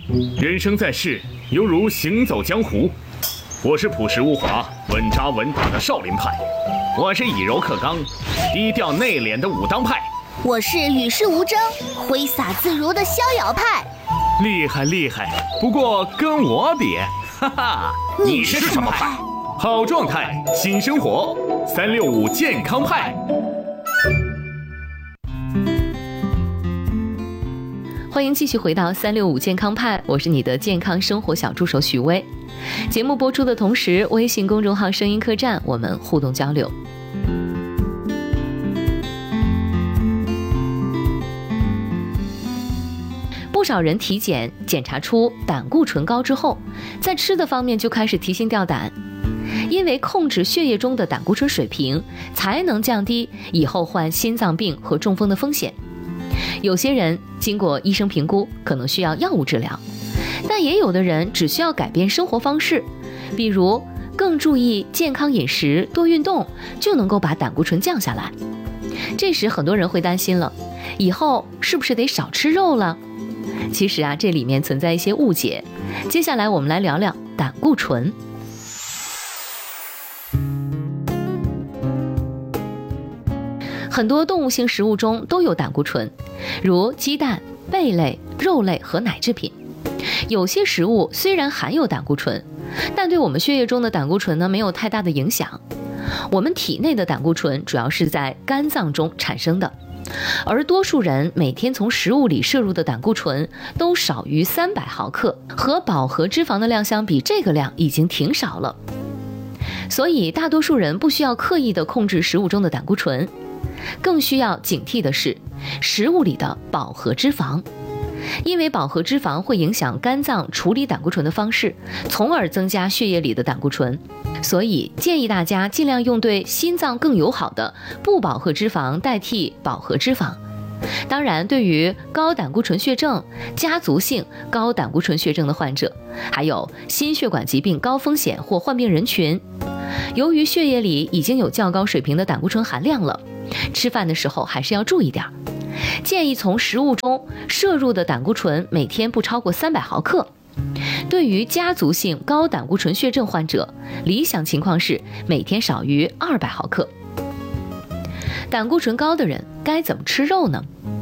人生在世，犹如行走江湖。我是朴实无华、稳扎稳打的少林派，我是以柔克刚、低调内敛的武当派， 我是与世无争、挥洒自如的逍遥派。 厉害厉害，不过跟我比，哈哈， 你是什么派？ 好状态，新生活，365健康派。 欢迎继续回到365健康派，我是你的健康生活小助手许巍。节目播出的同时，微信公众号声音客栈我们互动交流。不少人体检检查出胆固醇高之后，在吃的方面就开始提心吊胆，因为控制血液中的胆固醇水平，才能降低以后患心脏病和中风的风险。有些人经过医生评估，可能需要药物治疗，但也有的人只需要改变生活方式，比如更注意健康饮食、多运动，就能够把胆固醇降下来。这时很多人会担心了，以后是不是得少吃肉了？其实这里面存在一些误解。接下来我们来聊聊胆固醇。很多动物性食物中都有胆固醇，如鸡蛋、贝类、肉类和奶制品。有些食物虽然含有胆固醇，但对我们血液中的胆固醇呢没有太大的影响。我们体内的胆固醇主要是在肝脏中产生的，而多数人每天从食物里摄入的胆固醇都少于300毫克，和饱和脂肪的量相比，这个量已经挺少了。所以大多数人不需要刻意的控制食物中的胆固醇。更需要警惕的是食物里的饱和脂肪，因为饱和脂肪会影响肝脏处理胆固醇的方式，从而增加血液里的胆固醇。所以建议大家尽量用对心脏更友好的不饱和脂肪代替饱和脂肪。当然，对于高胆固醇血症、家族性高胆固醇血症的患者，还有心血管疾病高风险或患病人群，由于血液里已经有较高水平的胆固醇含量了，吃饭的时候还是要注意点。建议从食物中摄入的胆固醇每天不超过300毫克。对于家族性高胆固醇血症患者，理想情况是每天少于200毫克。胆固醇高的人该怎么吃肉呢？